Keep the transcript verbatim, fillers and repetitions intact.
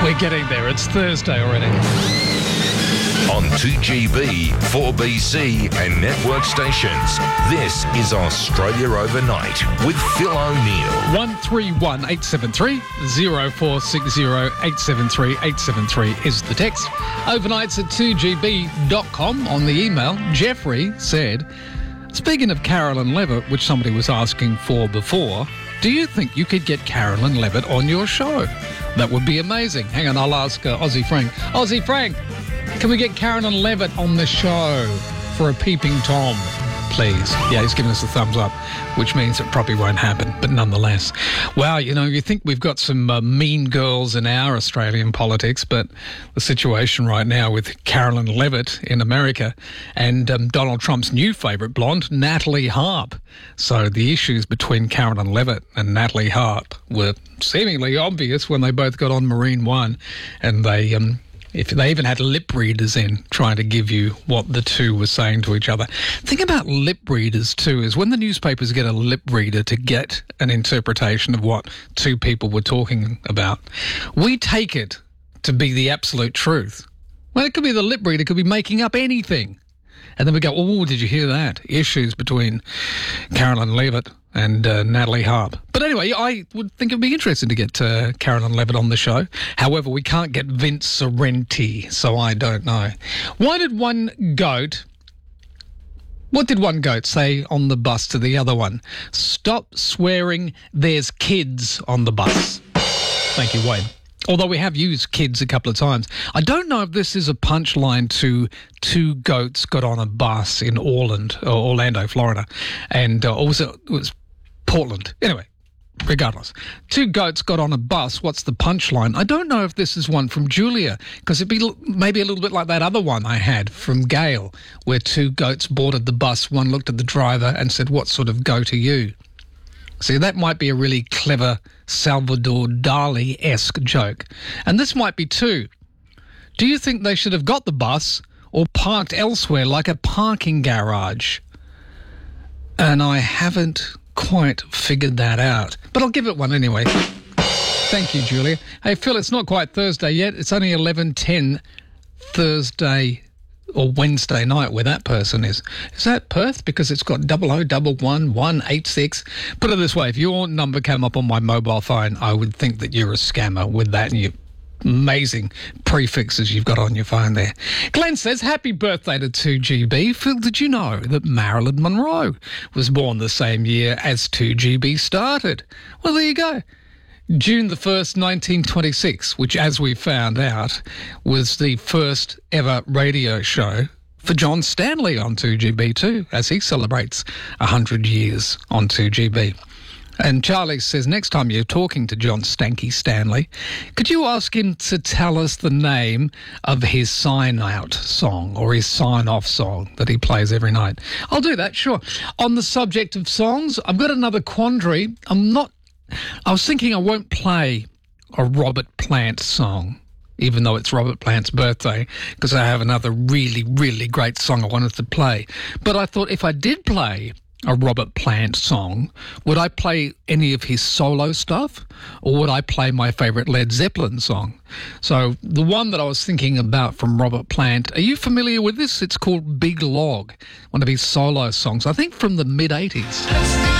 We're getting there. It's Thursday already. On two G B, four B C and network stations, this is Australia Overnight with Phil O'Neill. one three one eight seven three oh four six oh eight seven three eight seven three is the text. Overnights at two G B dot com on the email. Jeffrey said, speaking of Carolyn Levitt, which somebody was asking for before, do you think you could get Carolyn Levitt on your show? That would be amazing. Hang on, I'll ask uh, Aussie Frank. Aussie Frank, can we get Carolyn Levitt on the show for a peeping Tom, please? Yeah, he's giving us a thumbs up, which means it probably won't happen, but nonetheless. Wow, you know, you think we've got some uh, mean girls in our Australian politics, but the situation right now with Carolyn Levitt in America and um, Donald Trump's new favourite blonde, Natalie Harp. So the issues between Carolyn Levitt and Natalie Harp were seemingly obvious when they both got on Marine One, and they... um. If they even had lip readers in trying to give you what the two were saying to each other. Thing about lip readers too is when the newspapers get a lip reader to get an interpretation of what two people were talking about, we take it to be the absolute truth. Well, it could be the lip reader, could be making up anything. And then we go, oh, did you hear that? Issues between Carolyn Levitt and uh, Natalie Harp. But anyway, I would think it would be interesting to get uh, Carolyn Levitt on the show. However, we can't get Vince Sorrenti, so I don't know. Why did one goat... What did one goat say on the bus to the other one? Stop swearing, there's kids on the bus. Thank you, Wayne. Although we have used kids a couple of times. I don't know if this is a punchline to two goats got on a bus in Orland, or Orlando, Florida. And uh, also it was Portland. Anyway, regardless. Two goats got on a bus. What's the punchline? I don't know if this is one from Julia, because it'd be l- maybe a little bit like that other one I had from Gail, where two goats boarded the bus. One looked at the driver and said, what sort of goat are you? See, that might be a really clever Salvador Dali-esque joke. And this might be too. Do you think they should have got the bus or parked elsewhere like a parking garage? And I haven't quite figured that out. But I'll give it one anyway. Thank you, Julia. Hey, Phil, it's not quite Thursday yet. It's only eleven ten Thursday or Wednesday night where that person is. Is that Perth? Because it's got double O double one one eight six. Put it this way, if your number came up on my mobile phone, I would think that you're a scammer with that and you amazing prefixes you've got on your phone there. Glenn says, happy birthday to two G B. Phil, did you know that Marilyn Monroe was born the same year as two G B started? Well, there you go. June the first, nineteen twenty-six, which, as we found out, was the first ever radio show for John Stanley on two G B too, as he celebrates one hundred years on two G B. And Charlie says, next time you're talking to John Stanky Stanley, could you ask him to tell us the name of his sign-out song or his sign-off song that he plays every night? I'll do that, sure. On the subject of songs, I've got another quandary. I'm not I was thinking I won't play a Robert Plant song, even though it's Robert Plant's birthday, because I have another really, really great song I wanted to play. But I thought if I did play a Robert Plant song, would I play any of his solo stuff, or would I play my favourite Led Zeppelin song? So the one that I was thinking about from Robert Plant, are you familiar with this? It's called Big Log, one of his solo songs, I think from the mid-eighties.